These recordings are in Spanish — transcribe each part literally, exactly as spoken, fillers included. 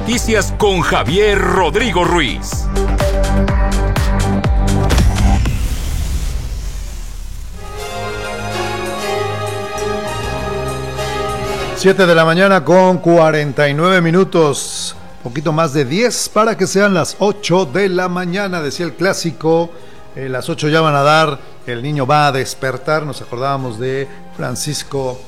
noticias con Javier Rodrigo Ruiz. Siete de la mañana con cuarenta y nueve minutos, poquito más de diez para que sean las ocho de la mañana, decía el clásico. Eh, las ocho ya van a dar, el niño va a despertar. Nos acordábamos de Francisco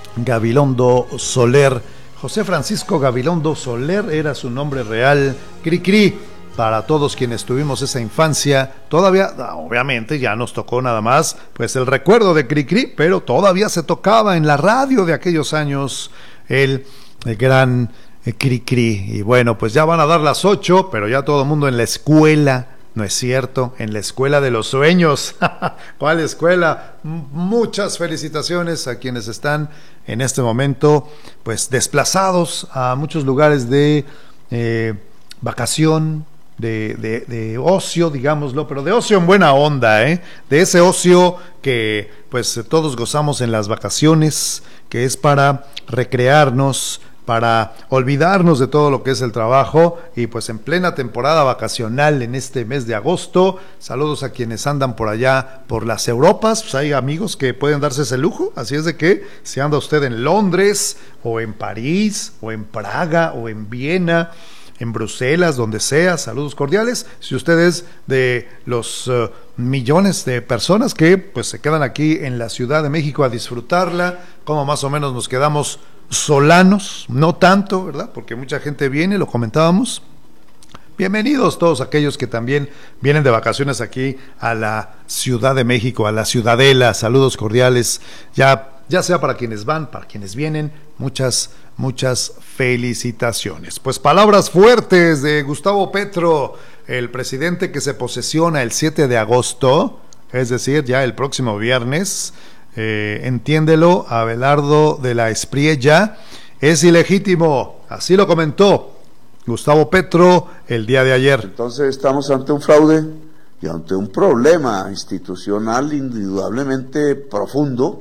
Gabilondo Soler. José Francisco Gabilondo Soler era su nombre real. Cri Cri, para todos quienes tuvimos esa infancia, todavía, obviamente ya nos tocó nada más, pues el recuerdo de Cri Cri, pero todavía se tocaba en la radio de aquellos años el, el gran eh, Cri Cri. Y bueno, pues ya van a dar las ocho, pero ya todo el mundo en la escuela. No es cierto, en la escuela de los sueños. ¿Cuál escuela? Muchas felicitaciones a quienes están en este momento pues desplazados a muchos lugares de eh, vacación, de, de, de ocio, digámoslo, pero de ocio en buena onda, ¿eh? De ese ocio que pues todos gozamos en las vacaciones, que es para recrearnos, para olvidarnos de todo lo que es el trabajo, y pues en plena temporada vacacional en este mes de agosto. Saludos a quienes andan por allá por las Europas, pues hay amigos que pueden darse ese lujo, así es de que si anda usted en Londres o en París o en Praga o en Viena, en Bruselas, donde sea, saludos cordiales. Si usted es de los uh, millones de personas que pues se quedan aquí en la Ciudad de México a disfrutarla, como más o menos nos quedamos solanos, no tanto, ¿verdad? Porque mucha gente viene, lo comentábamos. Bienvenidos todos aquellos que también vienen de vacaciones aquí a la Ciudad de México, a la Ciudadela. Saludos cordiales, ya, ya sea para quienes van, para quienes vienen, muchas, muchas felicitaciones. Pues palabras fuertes de Gustavo Petro, el presidente que se posesiona el siete de agosto, es decir, ya el próximo viernes. Eh, entiéndelo, Abelardo de la Espriella, es ilegítimo, así lo comentó Gustavo Petro el día de ayer. Entonces estamos ante un fraude y ante un problema institucional indudablemente profundo,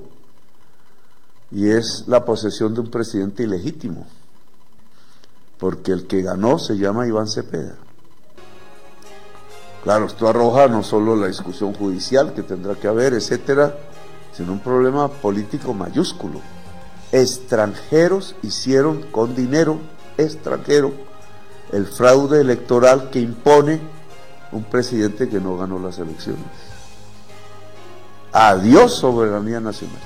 y es la posesión de un presidente ilegítimo, porque el que ganó se llama Iván Cepeda. Claro, esto arroja no solo la discusión judicial que tendrá que haber, etcétera, sino un problema político mayúsculo. Extranjeros hicieron con dinero extranjero el fraude electoral que impone un presidente que no ganó las elecciones. Adiós soberanía nacional.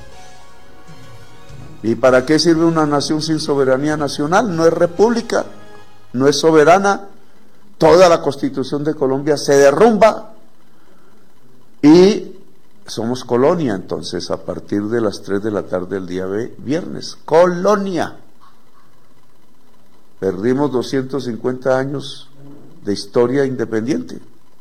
¿Y para qué sirve una nación sin soberanía nacional? No es república, no es soberana. Toda la Constitución de Colombia se derrumba y somos colonia, entonces, a partir de las tres de la tarde del día viernes. Colonia. Perdimos doscientos cincuenta años de historia independiente.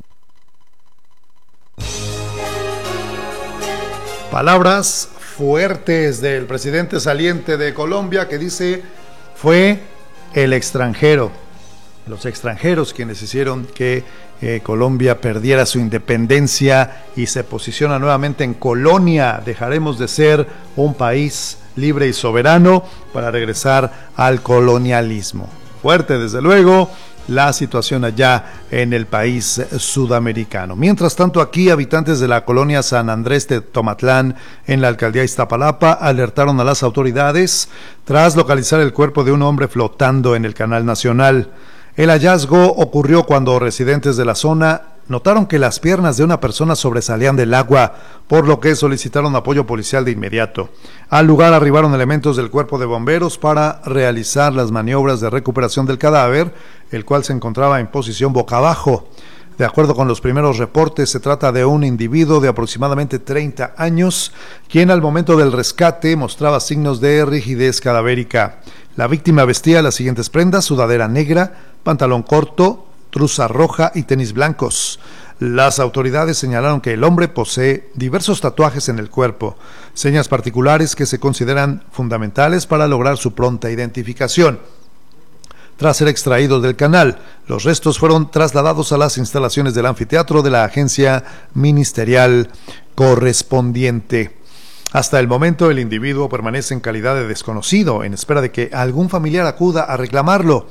Palabras fuertes del presidente saliente de Colombia, que dice fue el extranjero, los extranjeros quienes hicieron que eh, Colombia perdiera su independencia y se posiciona nuevamente en colonia. Dejaremos de ser un país libre y soberano para regresar al colonialismo. Fuerte, desde luego, la situación allá en el país sudamericano. Mientras tanto, aquí habitantes de la colonia San Andrés de Tomatlán, en la alcaldía Iztapalapa, alertaron a las autoridades tras localizar el cuerpo de un hombre flotando en el canal nacional. El hallazgo ocurrió cuando residentes de la zona notaron que las piernas de una persona sobresalían del agua, por lo que solicitaron apoyo policial de inmediato. Al lugar arribaron elementos del cuerpo de bomberos para realizar las maniobras de recuperación del cadáver, el cual se encontraba en posición boca abajo. De acuerdo con los primeros reportes, se trata de un individuo de aproximadamente treinta años, quien al momento del rescate mostraba signos de rigidez cadavérica. La víctima vestía las siguientes prendas: sudadera negra, pantalón corto, truza roja y tenis blancos. Las autoridades señalaron que el hombre posee diversos tatuajes en el cuerpo, señas particulares que se consideran fundamentales para lograr su pronta identificación. Tras ser extraídos del canal, los restos fueron trasladados a las instalaciones del anfiteatro de la agencia ministerial correspondiente. Hasta el momento, el individuo permanece en calidad de desconocido, en espera de que algún familiar acuda a reclamarlo.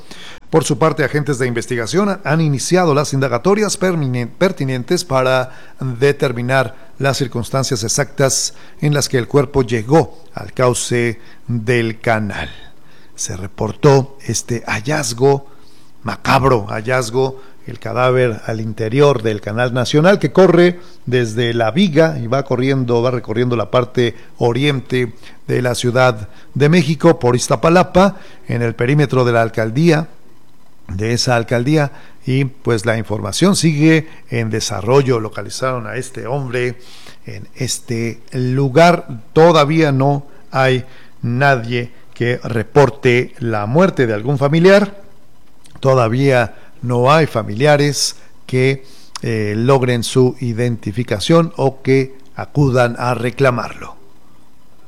Por su parte, agentes de investigación han iniciado las indagatorias pertinentes para determinar las circunstancias exactas en las que el cuerpo llegó al cauce del canal. Se reportó este hallazgo, macabro hallazgo, el cadáver al interior del Canal Nacional que corre desde La Viga y va corriendo, va recorriendo la parte oriente de la Ciudad de México por Iztapalapa, en el perímetro de la alcaldía, de esa alcaldía, y pues la información sigue en desarrollo. Localizaron a este hombre en este lugar. Todavía no hay nadie que reporte la muerte de algún familiar. Todavía no hay familiares que eh, logren su identificación o que acudan a reclamarlo.